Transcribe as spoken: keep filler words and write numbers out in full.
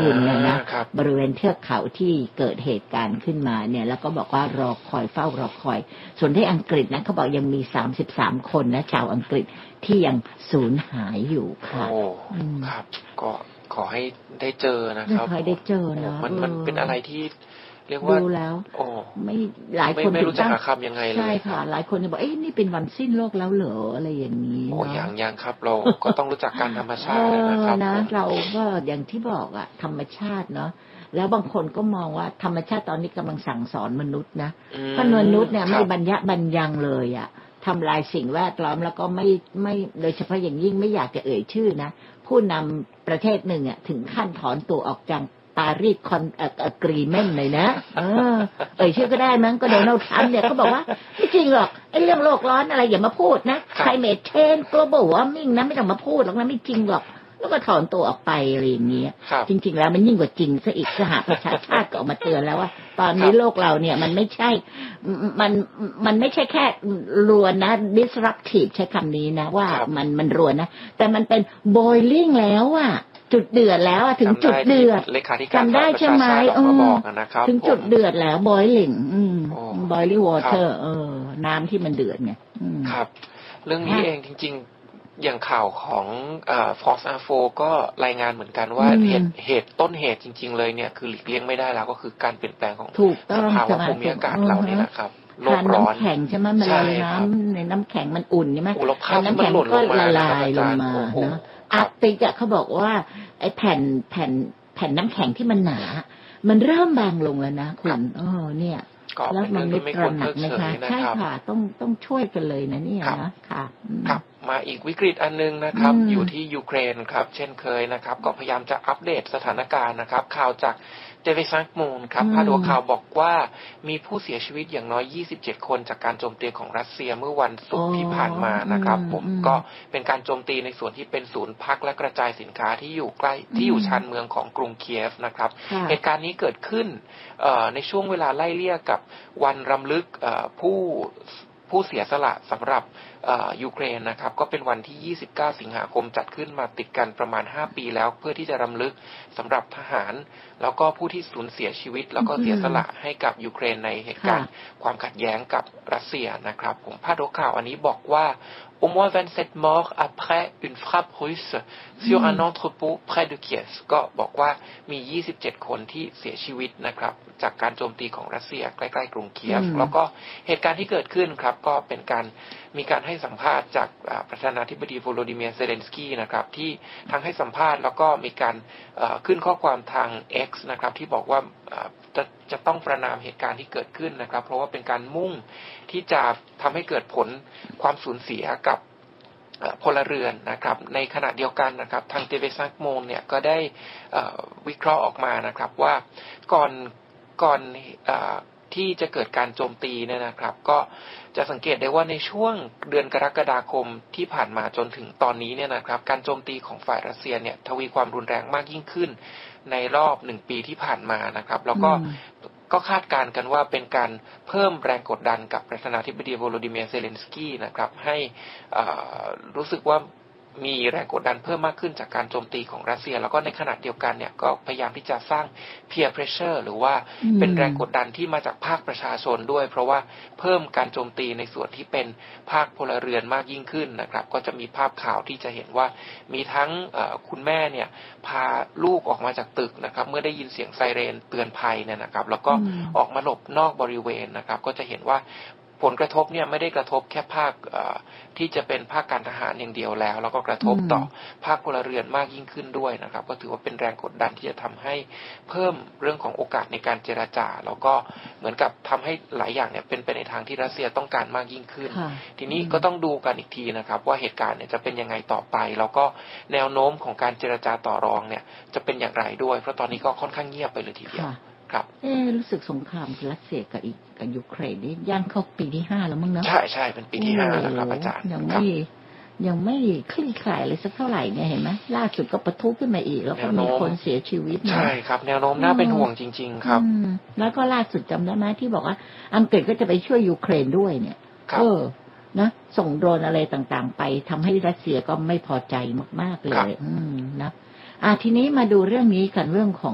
ทุนนะนะบริเวณเทือกเขาที่เกิดเหตุการณ์ขึ้นมาเนี่ยแล้วก็บอกว่ารอคอยเฝ้ารอคอยส่วนที่อังกฤษนะเขาบอกยังมีสามสิบสามคนนะชาวอังกฤษที่ยังสูญหายอยู่ค่ะโอ้ครับก็ขอให้ได้เจอนะครับขอให้ได้เจอนะมันมันเป็นอะไรที่เรียกว่าดูแล้วโอ้ไม่หลายคนไม่รู้จะหาคำยังไงเลยใช่ค่ะหลายคนจะบอกเอ๊ะนี่เป็นวันสิ้นโลกแล้วเหรออะไรอย่างนี้โอ้ยังยังครับเราก็ต้องรู้จักการธรรมชาตินะครับนะเราก็อย่างที่บอกอะธรรมชาติเนาะแล้วบางคนก็มองว่าธรรมชาติตอนนี้กำลังสั่งสอนมนุษย์นะเพราะมนุษย์เนี่ยไม่บรรยะบรรยังเลยอะทำลายสิ่งแวดล้อมแล้วก็ไม่ไม่โดยเฉพาะอย่างยิ่งไม่อยากจะเอ่ยชื่อนะผู้นำประเทศหนึ่งอ่ะถึงขั้นถอนตัวออกจากปารีสคอนเอ่อ agreement เลยนะเออเอ่ยชื่อก็ได้มั้งก็โดนัลด์ทรัมป์เนี่ยเขาบอกว่าไม่จริงหรอกไอ้เรื่องโลกร้อนอะไรอย่ามาพูดนะ climate change global warming นะไม่ต้องมาพูดหรอกนะไม่จริงหรอกแล้วก็ถอนตัวออกไปอะไรอย่างเงี้ยจริงๆแล้วมันยิ่งกว่าจริงซะอีกสหประชาชาติก็ออกมาเตือนแล้วว่าตอนนี้โลกเราเนี่ยมันไม่ใช่มันมันไม่ใช่แค่รวนนะ disruptive ใช้คำนี้นะว่ามันมันรวนนะแต่มันเป็น boiling แล้วอะจุดเดือดแล้วอะถึงจุดเดือดจำได้ใช่ไหมถึงจุดเดือดแล้ว boiling boiling water เออน้ำที่มันเดือดไงครับเรื่องนี้เองจริงๆอย่างข่าวของอ่า Fox อาร์ โฟร์ ก็รายงานเหมือนกันว่าเหตุเหตุต้นเหตุจริงๆเลยเนี่ยคือหลีกเลี่ยงไม่ได้แล้วก็คือการเปลี่ยนแปลงของสภาวะภูมิอากาศเราเนี่ยนะครับโลกร้อนน้ำแข็งใช่ไหมมันละลายน้ำในน้ำแข็งมันอุ่นใช่ไหมน้ำแข็งก็ละลายลงมาเนาะอาร์กติกอะเขาบอกว่าไอ้แผ่นแผ่นแผ่นน้ำแข็งที่มันหนามันเริ่มบางลงแล้วนะคุณเออเนี่ยแล้วมันไม่ตระหนักนะคะใช่ค่ะต้องต้องช่วยกันเลยนะเนี่ยนะค่ะครับมาอีกวิกฤตอันนึงนะครับอยู่ที่ยูเครนครับเช่นเคยนะครับก็พยายามจะอัปเดตสถานการณ์นะครับข่าวจากเดวิซังมูนครับพาดหัวข่าวบอกว่ามีผู้เสียชีวิตอย่างน้อยยี่สิบเจ็ดคนจากการโจมตีของรัสเซียเมื่อวันศุกร์ที่ผ่านมานะครับผมก็เป็นการโจมตีในส่วนที่เป็นศูนย์พักและกระจายสินค้าที่อยู่ใกล้ที่อยู่ชานเมืองของกรุงเคียฟนะครับเหตุการณ์นี้เกิดขึ้นในช่วงเวลาไล่เลี่ยกับวันรำลึกผู้ผู้เสียสละสำหรับยูเครนนะครับก็เป็นวันที่ยี่สิบเก้าสิงหาคมจัดขึ้นมาติดกันประมาณห้าปีแล้วเพื่อที่จะรำลึกสำหรับทหารแล้วก็ผู้ที่สูญเสียชีวิตแล้วก็เสียสละให้กับยูเครนในเหตุการณ์ความขัดแย้งกับรัสเซียนะครับผมพาดหัวข่าวอันนี้บอกว่า au moins vingt-sept morts après une frappe russe sur un entrepôt près de Kiev ก็บอกว่ามียี่สิบเจ็ดคนที่เสียชีวิตนะครับจากการโจมตีของรัสเซียใกล้ๆกรุงเคียฟแล้วก็เหตุการณ์ที่เกิดขึ้นครับก็เป็นการมีการให้สัมภาษณ์จากประธานาธิบดีโวโลดิเมียร์เซเลนสกี้นะครับที่ทั้งให้สัมภาษณ์แล้วก็มีการขึ้นข้อความทาง X นะครับที่บอกว่าจะจะต้องประณามเหตุการณ์ที่เกิดขึ้นนะครับเพราะว่าเป็นการมุ่งที่จะทำให้เกิดผลความสูญเสียกับพลเรือนนะครับในขณะเดียวกันนะครับทางเตเวซักโมนเนี่ยก็ได้วิเคราะห์ออกมานะครับว่าก่อนก่อนที่จะเกิดการโจมตีเนี่ยนะครับก็จะสังเกตได้ว่าในช่วงเดือนกรกฎาคมที่ผ่านมาจนถึงตอนนี้เนี่ยนะครับการโจมตีของฝ่ายรัสเซียเนี่ยทวีความรุนแรงมากยิ่งขึ้นในรอบหนึ่งปีที่ผ่านมานะครับแล้วก็ก็คาดการณ์กันว่าเป็นการเพิ่มแรงกดดันกับประธานาธิบดีโวโลดิเมียร์เซเลนสกี้นะครับให้รู้สึกว่ามีแรงกดดันเพิ่มมากขึ้นจากการโจมตีของรัสเซียแล้วก็ในขณะเดียวกันเนี่ยก็พยายามที่จะสร้าง peer pressure หรือว่าเป็นแรงกดดันที่มาจากภาคประชาชนด้วยเพราะว่าเพิ่มการโจมตีในส่วนที่เป็นภาคพลเรือนมากยิ่งขึ้นนะครับก็จะมีภาพข่าวที่จะเห็นว่ามีทั้งคุณแม่เนี่ยพาลูกออกมาจากตึกนะครับเมื่อได้ยินเสียงไซเรนเตือนภัยเนี่ยนะครับแล้วก็ออกมาหลบนอกบริเวณนะครับก็จะเห็นว่าผลกระทบเนี่ยไม่ได้กระทบแค่ภาคที่จะเป็นภาคการทหารอย่างเดียวแล้วแล้วก็กระทบต่อภาคพลเรือนมากยิ่งขึ้นด้วยนะครับก็ถือว่าเป็นแรงกดดันที่จะทำให้เพิ่มเรื่องของโอกาสในการเจรจาแล้วก็เหมือนกับทำให้หลายอย่างเนี่ยเป็นไปในทางที่รัสเซียต้องการมากยิ่งขึ้นทีนี้ก็ต้องดูกันอีกทีนะครับว่าเหตุการณ์เนี่ยจะเป็นยังไงต่อไปแล้วก็แนวโน้มของการเจรจาต่อรองเนี่ยจะเป็นอย่างไรด้วยเพราะตอนนี้ก็ค่อนข้างเงียบไปเลยทีเดียวเอ๊รู้สึกสงครามรัสเซียกับอีกกับยูเครนนี่ย่างเข้าปีที่ห้าแล้วมั้งเนาะใช่ใช่เป็นปีที่ห้าแล้วครับอาจารย์ยังไม่ยังไม่คลี่คลายเลยสักเท่าไหร่เนี่ยเห็นไหมล่าสุดก็ปะทุขึ้นมาอีกแล้วก็มีคนเสียชีวิตใช่ครับแนวโน้มน่าเป็นห่วงจริงๆครับแล้วก็ล่าสุดจำได้ไหมที่บอกว่าอังกฤษก็จะไปช่วยยูเครนด้วยเนี่ยเออนะส่งโดรนอะไรต่างๆไปทำให้รัสเซียก็ไม่พอใจมากๆเลยอืมนะอ่ะทีนี้มาดูเรื่องนี้กันเรื่องของ